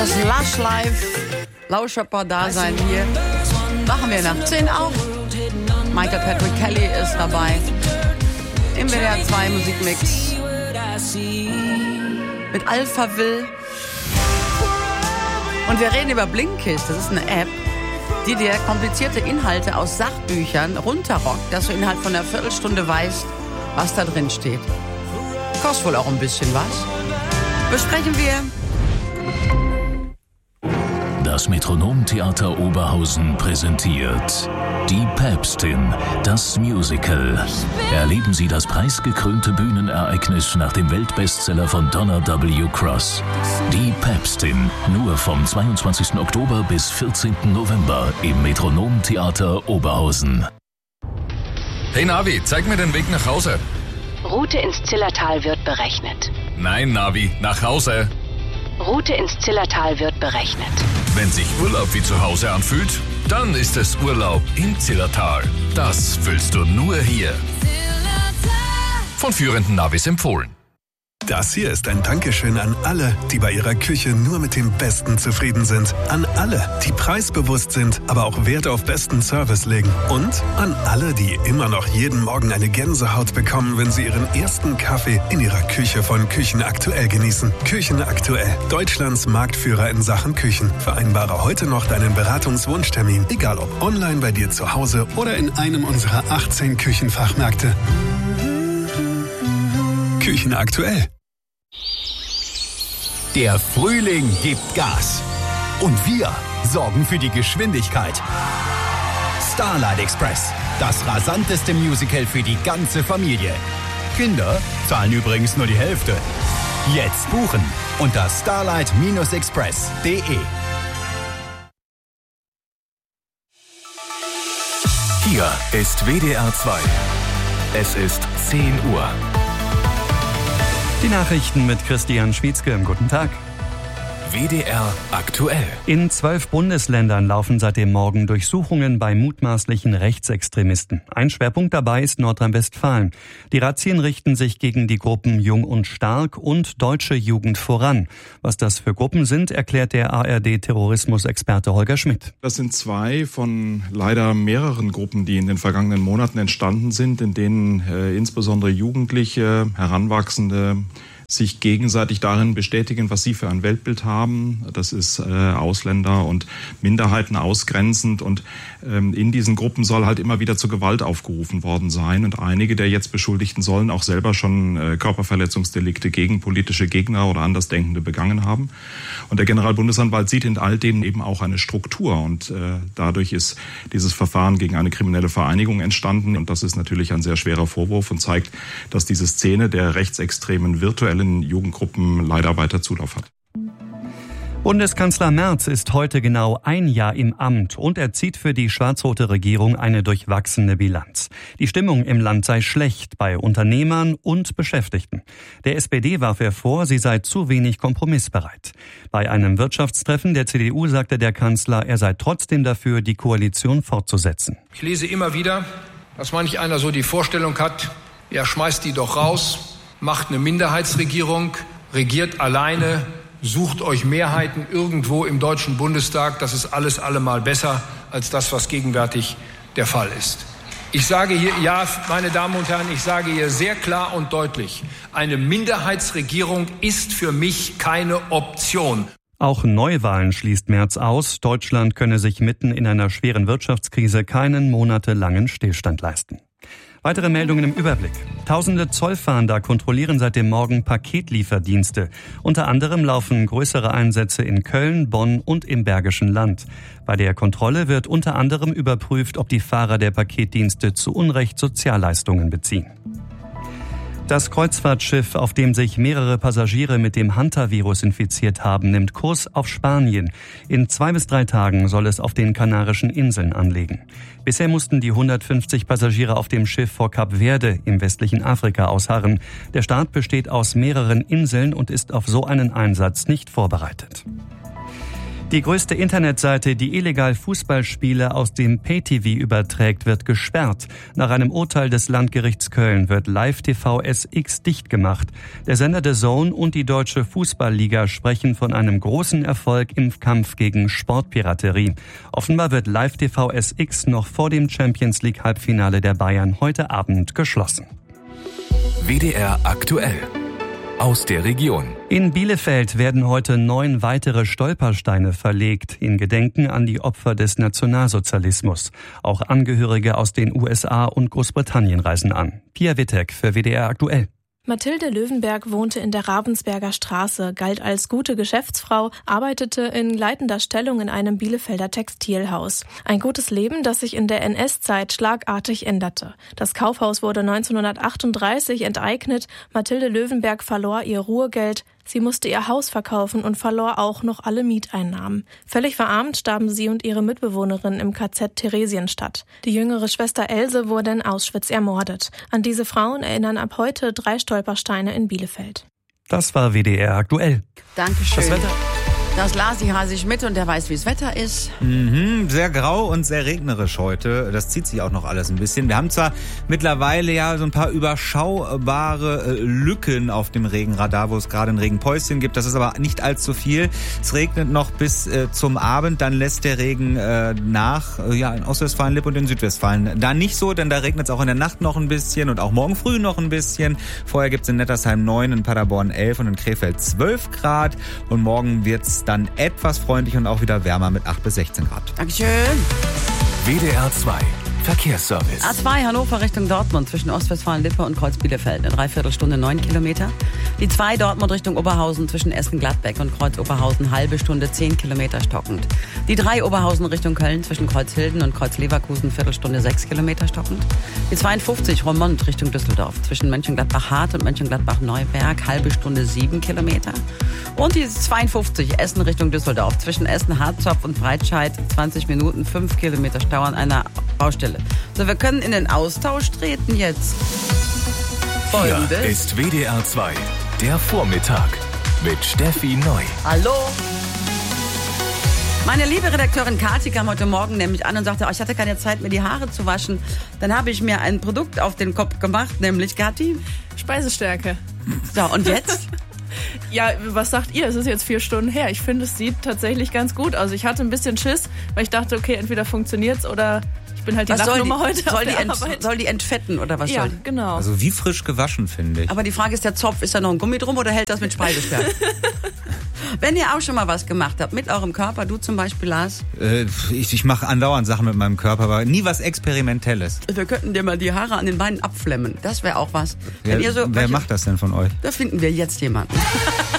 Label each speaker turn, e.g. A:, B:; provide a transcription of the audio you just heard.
A: Das Lush Live, Lauscherpaar-Dasein hier. Machen wir nach 10 auch. Michael Patrick Kelly ist dabei. Im WDR 2 Musikmix. Mit Alpha Will. Und wir reden über Blinkist. Das ist eine App, die dir komplizierte Inhalte aus Sachbüchern runterrockt, dass du innerhalb von einer Viertelstunde weißt, was da drin steht. Kostet wohl auch ein bisschen was. Besprechen wir.
B: Das Metronomtheater Oberhausen präsentiert Die Päpstin, das Musical. Erleben Sie das preisgekrönte Bühnenereignis nach dem Weltbestseller von Donna W. Cross. Die Päpstin, nur vom 22. Oktober bis 14. November im Metronomtheater Oberhausen.
C: Hey Navi, zeig mir den Weg nach Hause.
D: Route ins Zillertal wird berechnet.
C: Nein, Navi, nach Hause.
D: Route ins Zillertal wird berechnet.
C: Wenn sich Urlaub wie zu Hause anfühlt, dann ist es Urlaub im Zillertal. Das fühlst du nur hier. Von führenden Navis empfohlen.
E: Das hier ist ein Dankeschön an alle, die bei ihrer Küche nur mit dem Besten zufrieden sind. An alle, die preisbewusst sind, aber auch Wert auf besten Service legen. Und an alle, die immer noch jeden Morgen eine Gänsehaut bekommen, wenn sie ihren ersten Kaffee in ihrer Küche von Küchen Aktuell genießen. Küchen Aktuell, Deutschlands Marktführer in Sachen Küchen. Vereinbare heute noch deinen Beratungswunschtermin, egal ob online bei dir zu Hause oder in einem unserer 18 Küchenfachmärkte. Küchen Aktuell.
F: Der Frühling gibt Gas. Und wir sorgen für die Geschwindigkeit. Starlight Express, das rasanteste Musical für die ganze Familie. Kinder zahlen übrigens nur die Hälfte. Jetzt buchen unter starlight-express.de.
B: Hier ist WDR 2. Es ist 10 Uhr.
G: Die Nachrichten mit Christian Schwietzke. Guten Tag.
B: WDR aktuell.
G: In 12 Bundesländern laufen seit dem Morgen Durchsuchungen bei mutmaßlichen Rechtsextremisten. Ein Schwerpunkt dabei ist Nordrhein-Westfalen. Die Razzien richten sich gegen die Gruppen Jung und Stark und Deutsche Jugend voran. Was das für Gruppen sind, erklärt der ARD-Terrorismusexperte Holger Schmidt.
H: Das sind 2 von leider mehreren Gruppen, die in den vergangenen Monaten entstanden sind, in denen insbesondere Jugendliche, Heranwachsende sich gegenseitig darin bestätigen, was sie für ein Weltbild haben. Das ist Ausländer und Minderheiten ausgrenzend. Und in diesen Gruppen soll halt immer wieder zur Gewalt aufgerufen worden sein. Und einige der jetzt Beschuldigten sollen auch selber schon Körperverletzungsdelikte gegen politische Gegner oder Andersdenkende begangen haben. Und der Generalbundesanwalt sieht in all denen eben auch eine Struktur. Und dadurch ist dieses Verfahren gegen eine kriminelle Vereinigung entstanden. Und das ist natürlich ein sehr schwerer Vorwurf und zeigt, dass diese Szene der rechtsextremen virtuellen Jugendgruppen leider weiter Zulauf hat.
G: Bundeskanzler Merz ist heute genau 1 Jahr im Amt und er zieht für die schwarz-rote Regierung eine durchwachsene Bilanz. Die Stimmung im Land sei schlecht bei Unternehmern und Beschäftigten. Der SPD warf er vor, sie sei zu wenig kompromissbereit. Bei einem Wirtschaftstreffen der CDU sagte der Kanzler, er sei trotzdem dafür, die Koalition fortzusetzen.
I: Ich lese immer wieder, dass manch einer so die Vorstellung hat, ja, schmeißt die doch raus, macht eine Minderheitsregierung, regiert alleine, sucht euch Mehrheiten irgendwo im Deutschen Bundestag. Das ist alles allemal besser als das, was gegenwärtig der Fall ist. Ich sage hier, ja, meine Damen und Herren, ich sage hier sehr klar und deutlich, eine Minderheitsregierung ist für mich keine Option.
G: Auch Neuwahlen schließt Merz aus. Deutschland könne sich mitten in einer schweren Wirtschaftskrise keinen monatelangen Stillstand leisten. Weitere Meldungen im Überblick. Tausende Zollfahnder kontrollieren seit dem Morgen Paketlieferdienste. Unter anderem laufen größere Einsätze in Köln, Bonn und im Bergischen Land. Bei der Kontrolle wird unter anderem überprüft, ob die Fahrer der Paketdienste zu Unrecht Sozialleistungen beziehen. Das Kreuzfahrtschiff, auf dem sich mehrere Passagiere mit dem Hantavirus infiziert haben, nimmt Kurs auf Spanien. In 2 bis 3 Tagen soll es auf den Kanarischen Inseln anlegen. Bisher mussten die 150 Passagiere auf dem Schiff vor Kap Verde im westlichen Afrika ausharren. Der Staat besteht aus mehreren Inseln und ist auf so einen Einsatz nicht vorbereitet. Die größte Internetseite, die illegal Fußballspiele aus dem Pay-TV überträgt, wird gesperrt. Nach einem Urteil des Landgerichts Köln wird Live-TV SX dicht gemacht. Der Sender DAZN und die Deutsche Fußballliga sprechen von einem großen Erfolg im Kampf gegen Sportpiraterie. Offenbar wird Live-TV SX noch vor dem Champions-League-Halbfinale der Bayern heute Abend geschlossen.
C: WDR aktuell. Aus der Region.
G: In Bielefeld werden heute 9 weitere Stolpersteine verlegt, in Gedenken an die Opfer des Nationalsozialismus. Auch Angehörige aus den USA und Großbritannien reisen an. Pia Wittek für WDR aktuell.
J: Mathilde Löwenberg wohnte in der Ravensberger Straße, galt als gute Geschäftsfrau, arbeitete in leitender Stellung in einem Bielefelder Textilhaus. Ein gutes Leben, das sich in der NS-Zeit schlagartig änderte. Das Kaufhaus wurde 1938 enteignet. Mathilde Löwenberg verlor ihr Ruhegeld. Sie musste ihr Haus verkaufen und verlor auch noch alle Mieteinnahmen. Völlig verarmt starben sie und ihre Mitbewohnerin im KZ Theresienstadt. Die jüngere Schwester Else wurde in Auschwitz ermordet. An diese Frauen erinnern ab heute 3 Stolpersteine in Bielefeld.
G: Das war WDR aktuell.
A: Dankeschön.
G: Das Wetter.
A: Das las ich hasig mit und der weiß, wie es Wetter ist.
K: Sehr grau und sehr regnerisch heute. Das zieht sich auch noch alles ein bisschen. Wir haben zwar mittlerweile ja so ein paar überschaubare Lücken auf dem Regenradar, wo es gerade ein Regenpäuschen gibt. Das ist aber nicht allzu viel. Es regnet noch bis zum Abend. Dann lässt der Regen nach in Ostwestfalen, Lippe und in Südwestfalen. Da nicht so, denn da regnet es auch in der Nacht noch ein bisschen und auch morgen früh noch ein bisschen. Vorher gibt es in Nettersheim 9, in Paderborn 11 und in Krefeld 12 Grad. Und morgen wird es dann etwas freundlich und auch wieder wärmer mit 8 bis 16 Grad.
A: Dankeschön.
C: WDR 2 Verkehrsservice.
A: A2 Hannover Richtung Dortmund zwischen Ostwestfalen-Lippe und Kreuz-Bielefeld. Eine Dreiviertelstunde 9 Kilometer. Die 2 Dortmund Richtung Oberhausen zwischen Essen-Gladbeck und Kreuz-Oberhausen halbe Stunde 10 Kilometer stockend. Die 3 Oberhausen Richtung Köln zwischen Kreuz-Hilden und Kreuz-Leverkusen Viertelstunde 6 Kilometer stockend. Die 52 Roermond Richtung Düsseldorf zwischen Mönchengladbach-Hart und Mönchengladbach-Neuberg halbe Stunde 7 Kilometer. Und die 52 Essen Richtung Düsseldorf zwischen Essen-Harzopf und Breitscheid 20 Minuten 5 Kilometer Stau an einer Baustelle. So, wir können in den Austausch treten jetzt. Folgendes.
C: Hier ist WDR 2, der Vormittag mit Steffi Neu.
A: Hallo. Meine liebe Redakteurin Kathi kam heute Morgen nämlich an und sagte, ich hatte keine Zeit, mir die Haare zu waschen. Dann habe ich mir ein Produkt auf den Kopf gemacht, nämlich Kathi.
L: Speisestärke.
A: So, und jetzt?
L: Ja, was sagt ihr? Es ist jetzt 4 Stunden her. Ich finde, es sieht tatsächlich ganz gut aus. Ich hatte ein bisschen Schiss, weil ich dachte, okay, entweder funktioniert's oder ich bin halt die Lachnummer heute auf der Arbeit.
A: Soll die entfetten oder was
L: ja,
A: soll die?
L: Genau.
K: Also wie frisch gewaschen, finde ich.
A: Aber die Frage ist, der Zopf, ist da noch ein Gummi drum oder hält das mit Speisestärke? Wenn ihr auch schon mal was gemacht habt mit eurem Körper, du zum Beispiel, Lars?
K: Ich mache andauernd Sachen mit meinem Körper, aber nie was Experimentelles.
A: Wir könnten dir mal die Haare an den Beinen abflemmen. Das wäre auch was.
K: Wer macht das denn von euch?
A: Da finden wir jetzt jemanden.